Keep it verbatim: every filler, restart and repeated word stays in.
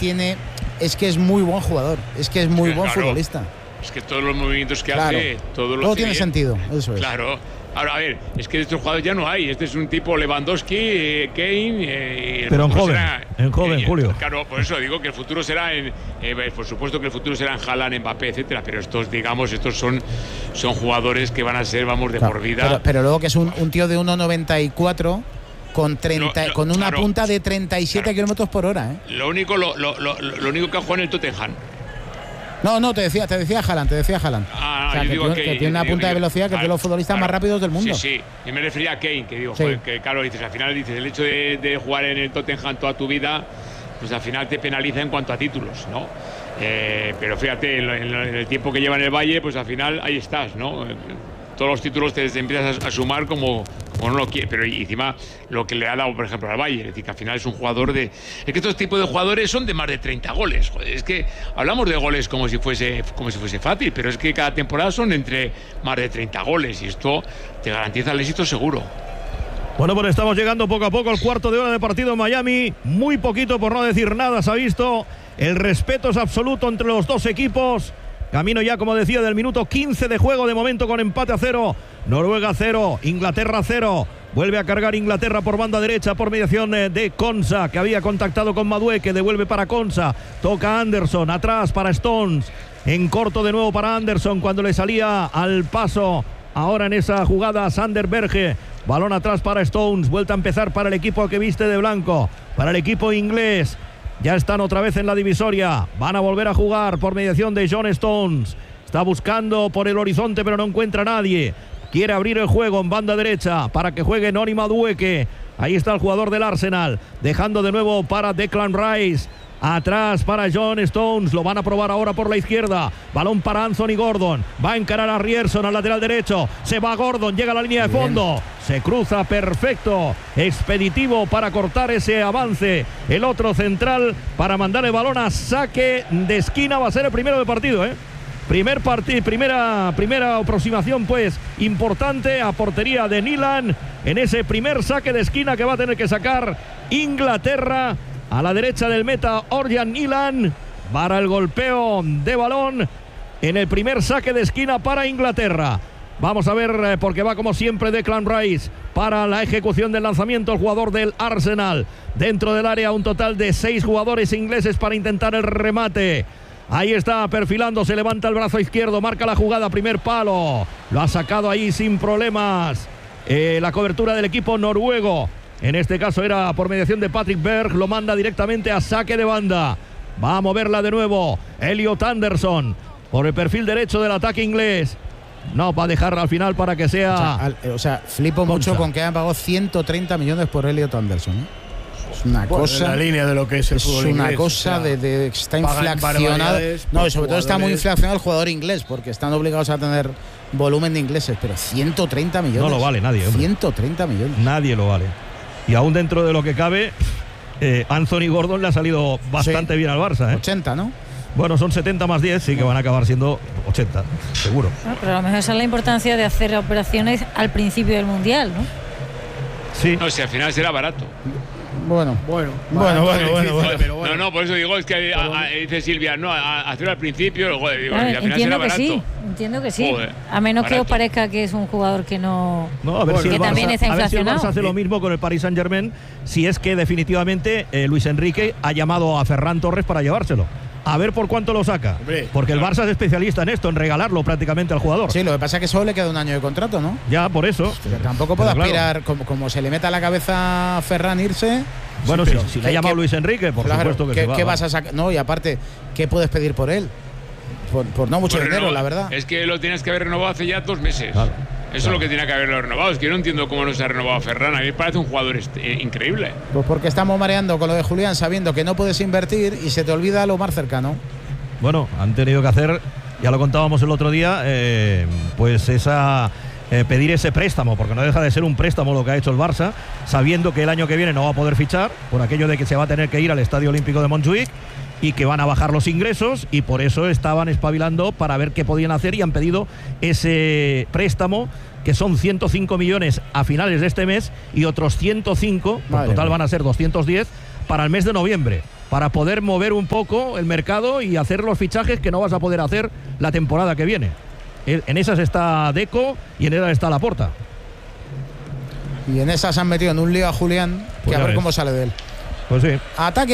tiene, es que es muy buen jugador, es que es muy es que, buen claro, futbolista. Es que todos los movimientos que claro, hace, todo, lo todo tiene bien. sentido, eso es. Claro. Ahora, a ver, es que de estos jugadores ya no hay. Este es un tipo Lewandowski, eh, Kane. Eh, Pero en joven, será, en joven, eh, Julio. Claro, por eso digo que el futuro será en. Eh, por supuesto que el futuro será en Haaland, Mbappé, etcétera. Pero estos, digamos, estos son, son jugadores que van a ser, vamos, de claro, por vida. Pero, pero luego que es un, un tío de uno noventa y cuatro. Con, treinta, lo, lo, con una claro, punta de treinta y siete claro. kilómetros por hora, ¿eh? Lo único, lo, lo, lo, lo único que ha jugado en el Tottenham. No, no, te decía, te decía Haaland, te decía Haaland. Ah, o sea, yo que, digo tío, que, que tiene una punta de velocidad que es de los futbolistas claro, más rápidos del mundo. Sí, sí. Yo me refería a Kane, que digo, sí. joder, que claro, dices, al final dices, el hecho de, de jugar en el Tottenham toda tu vida, pues al final te penaliza en cuanto a títulos, ¿no? Eh, pero fíjate, en, en, en el tiempo que lleva en el Valle, pues al final ahí estás, ¿no? Todos los títulos te, te empiezas a, a sumar como, como no lo quiere, pero y encima lo que le ha dado, por ejemplo, al Bayern, es decir, que al final es un jugador de... Es que estos tipos de jugadores son de más de treinta goles, joder, es que hablamos de goles como si fuese como si fuese fácil, pero es que cada temporada son entre más de treinta goles y esto te garantiza el éxito seguro. Bueno, pues estamos llegando poco a poco al cuarto de hora de partido en Miami, muy poquito por no decir nada se ha visto, el respeto es absoluto entre los dos equipos. Camino ya, como decía, del minuto quince de juego, de momento con empate a cero. Noruega cero, Inglaterra cero. Vuelve a cargar Inglaterra por banda derecha por mediación de Konsa, que había contactado con Madueke, devuelve para Konsa. Toca Anderson, atrás para Stones. En corto de nuevo para Anderson cuando le salía al paso. Ahora en esa jugada Sander Berge. Balón atrás para Stones. Vuelta a empezar para el equipo que viste de blanco. Para el equipo inglés. Ya están otra vez en la divisoria. Van a volver a jugar por mediación de John Stones. Está buscando por el horizonte pero no encuentra a nadie. Quiere abrir el juego en banda derecha para que juegue Noni Madueke. Ahí está el jugador del Arsenal. Dejando de nuevo para Declan Rice. Atrás para John Stones. Lo van a probar ahora por la izquierda. Balón para Anthony Gordon. Va a encarar a Ryerson al lateral derecho. Se va Gordon. Llega a la línea de fondo. Se cruza perfecto. Expeditivo para cortar ese avance. El otro central para mandar el balón a saque de esquina. Va a ser el primero del partido, ¿eh? Primer partido, primera, primera aproximación, pues, importante a portería de Nilan. En ese primer saque de esquina que va a tener que sacar Inglaterra. A la derecha del meta, Orjan Nilan, para el golpeo de balón en el primer saque de esquina para Inglaterra. Vamos a ver, porque va como siempre Declan Rice para la ejecución del lanzamiento, el jugador del Arsenal. Dentro del área un total de seis jugadores ingleses para intentar el remate. Ahí está perfilando, se levanta el brazo izquierdo, marca la jugada, primer palo. Lo ha sacado ahí sin problemas eh, la cobertura del equipo noruego. En este caso era por mediación de Patrick Berg, lo manda directamente a saque de banda. Va a moverla de nuevo Elliot Anderson por el perfil derecho del ataque inglés. No, va a dejar al final para que sea... O sea, al, o sea flipo Konsa. Mucho con que han pagado ciento treinta millones por Elliot Anderson, ¿eh? Es una bueno, cosa... en la línea de lo que es el es fútbol una inglés, cosa o sea, de, de... Está inflacionado. No, y sobre todo está muy inflacionado el jugador inglés, porque están obligados a tener volumen de ingleses, pero ciento treinta millones. No lo vale nadie, hombre. ciento treinta millones. Nadie lo vale. Y aún dentro de lo que cabe, eh, Anthony Gordon le ha salido bastante sí. bien al Barça, ¿eh? ochenta, ¿no? Bueno, son setenta más diez, sí que van a acabar siendo ochenta, seguro. Bueno, pero a lo mejor esa es la importancia de hacer operaciones al principio del Mundial, ¿no? Sí. No, si al final será barato. Bueno, bueno, bueno, bueno, bueno, bueno, pero bueno. No, no, por eso digo, es que a, a, dice Silvia, no, a, a hacerlo al principio, joder, digo, Claro, y al final entiendo será que barato. sí, entiendo que sí. Joder, a menos barato. que os parezca que es un jugador que no... No, a ver, bueno, si, el que Barça, también está a ver si el inflacionado. Barça hace lo mismo con el Paris Saint-Germain, si es que definitivamente eh, Luis Enrique ha llamado a Ferran Torres para llevárselo. A ver por cuánto lo saca. Hombre, porque el Barça es especialista en esto, en regalarlo prácticamente al jugador. Sí, lo que pasa es que solo le queda un año de contrato, ¿no? Ya, por eso. Pero tampoco puede Pero aspirar, claro. como, como se le meta a la cabeza a Ferran irse. Bueno, sí, si, si le ha llamado Luis Enrique, por claro, supuesto que ¿qué, se va. ¿qué va. vas a sacar? No, y aparte, ¿qué puedes pedir por él? Por, por no mucho Pues dinero, renova, la verdad. Es que lo tienes que haber renovado hace ya dos meses. Claro, Eso claro. es lo que tiene que haberlo renovado. Es que yo no entiendo cómo no se ha renovado Ferran. A mí me parece un jugador este, eh, increíble. Pues porque estamos mareando con lo de Julián, sabiendo que no puedes invertir y se te olvida lo más cercano. Bueno, han tenido que hacer, ya lo contábamos el otro día, eh, pues esa eh, pedir ese préstamo, porque no deja de ser un préstamo lo que ha hecho el Barça, sabiendo que el año que viene no va a poder fichar, por aquello de que se va a tener que ir al Estadio Olímpico de Montjuic y que van a bajar los ingresos, y por eso estaban espabilando para ver qué podían hacer y han pedido ese préstamo, que son ciento cinco millones a finales de este mes y otros ciento cinco, por Madre total mía. van a ser doscientos diez para el mes de noviembre. para poder mover un poco el mercado y hacer los fichajes que no vas a poder hacer la temporada que viene. En esas está Deco y en esas está Laporta. Y en esas han metido en un lío a Julián, pues que a ver ves. cómo sale de él. Pues sí. Ataque.